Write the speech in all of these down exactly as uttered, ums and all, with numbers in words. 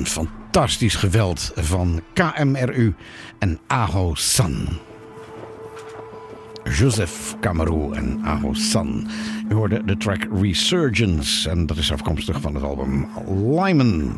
een fantastisch geweld van K M R U en Aho San. Joseph Kamaru en Aho San. U hoorde de track Resurgence en dat is afkomstig van het album Lyman.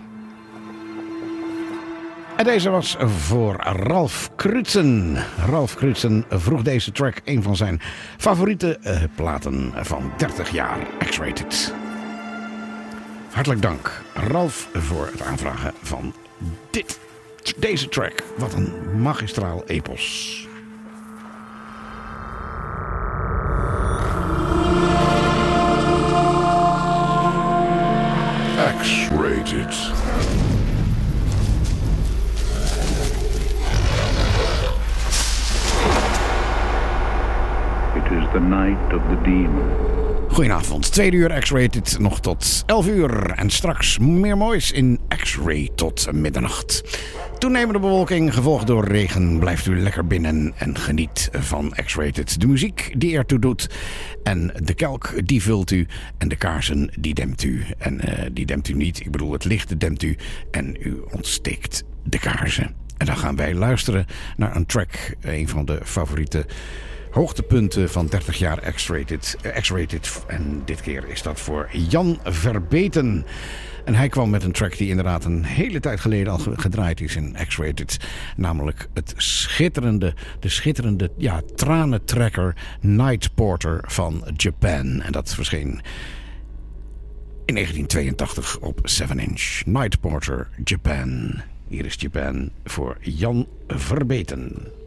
En deze was voor Ralf Krutsen. Ralf Krutsen vroeg deze track een van zijn favoriete uh, platen van dertig jaar X-Rated. Hartelijk dank, Ralf, voor het aanvragen van dit, deze track. Wat een magistraal epos. X-Rated. It is the night of the demon. Goedenavond, tweede uur X-Rated nog tot elf uur. En straks meer moois in X-Ray tot middernacht. Toenemende bewolking, gevolgd door regen. Blijft u lekker binnen en geniet van X-Rated. De muziek die ertoe doet. En de kelk die vult u. En de kaarsen die dempt u. En uh, die dempt u niet. Ik bedoel, het licht dempt u. En u ontsteekt de kaarsen. En dan gaan wij luisteren naar een track. Een van de favoriete hoogtepunten van dertig jaar X-Rated. X-Rated. En dit keer is dat voor Jan Verbeten. En hij kwam met een track die inderdaad een hele tijd geleden al gedraaid is in X-Rated. Namelijk het schitterende, de schitterende, ja, tranentrekker Night Porter van Japan. En dat verscheen in negentien tweeëntachtig op seven inch. Night Porter, Japan. Hier is Japan voor Jan Verbeten.